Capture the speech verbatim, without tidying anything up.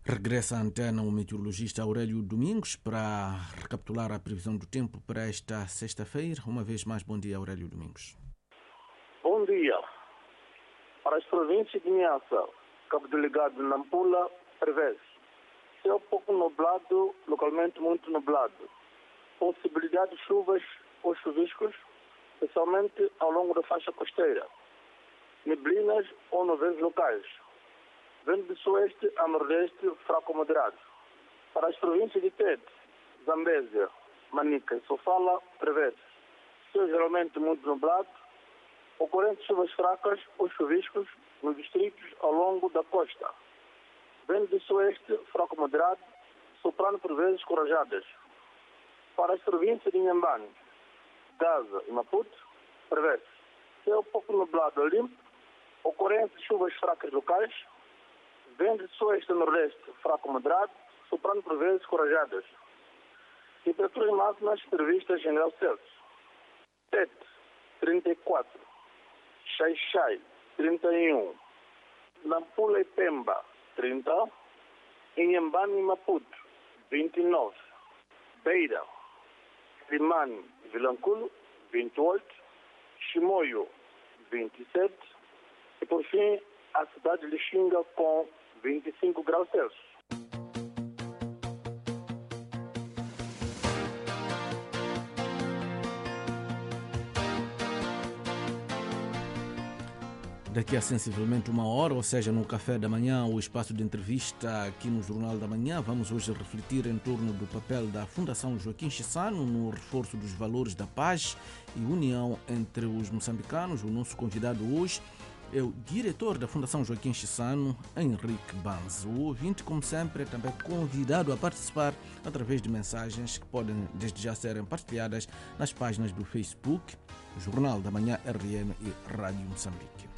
Regressa à antena o meteorologista Aurélio Domingos para recapitular a previsão do tempo para esta sexta-feira. Uma vez mais, bom dia, Aurélio Domingos. Bom dia. Para as províncias de Niassa, Cabo Delegado e Nampula, prevê-se céu pouco nublado, localmente muito nublado. Possibilidade de chuvas ou chuviscos, especialmente ao longo da faixa costeira. Neblinas ou nuvens locais. Vento de sueste a nordeste, fraco ou moderado. Para as províncias de Tete, Zambésia, Manica e Sofala, prevê-se céu geralmente muito nublado, ocorrentes chuvas fracas ou chuviscos nos distritos ao longo da costa. Vento de sueste, fraco ou moderado, soprando por vezes com rajadas. Para as províncias de Inhambane, Gaza e Maputo, prevê-se céu pouco nublado a limpo, ocorrentes chuvas fracas locais, vento de sueste a nordeste, fraco ou moderado, soprando por vezes com rajadas. Temperaturas máximas previstas em graus Celsius. Tete, trinta e quatro. Xai-Xai, trinta e um. Nampula e Pemba, trinta. Inhambane e Maputo, vinte e nove. Beira, Limane e Vilanculo, vinte e oito. Chimoio, vinte e sete. E por fim, a cidade de Lixinga com vinte e cinco graus Celsius. Daqui a sensivelmente uma hora, ou seja, no café da manhã, o espaço de entrevista aqui no Jornal da Manhã, vamos hoje refletir em torno do papel da Fundação Joaquim Chissano no reforço dos valores da paz e união entre os moçambicanos. O nosso convidado hoje é o diretor da Fundação Joaquim Chissano, Henrique Banz. O ouvinte, como sempre, é também convidado a participar através de mensagens que podem desde já serem partilhadas nas páginas do Facebook, Jornal da Manhã R N e Rádio Moçambique.